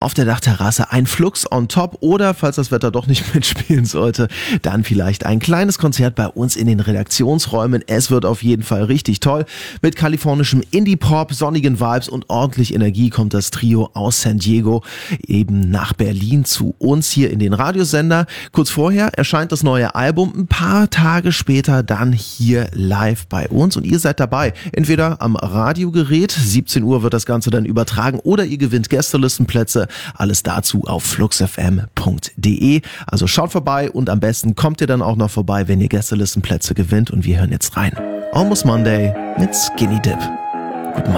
auf der Dachterrasse ein Flux on top oder, falls das Wetter doch nicht mitspielen sollte, dann vielleicht ein kleines Konzert bei uns in den Redaktionsräumen. Es wird auf jeden Fall richtig toll. Mit kalifornischem Indie-Pop, sonnigen Vibes und ordentlich Energie kommt das Trio aus San Diego eben nach Berlin zu uns hier in den Radiosender. Kurz vorher erscheint das neue Album, ein paar Tage später dann hier live bei uns und ihr seid dabei. Entweder am Radiogerät, 17 Uhr wird das Ganze dann übertragen, oder ihr gewinnt Gästelistenplätze. Alles dazu auf fluxfm.de. Also schaut vorbei und am besten kommt ihr dann auch noch vorbei, wenn ihr Gästelistenplätze gewinnt, und wir hören jetzt rein. Almost Monday mit Skinny Dip. Guten Morgen.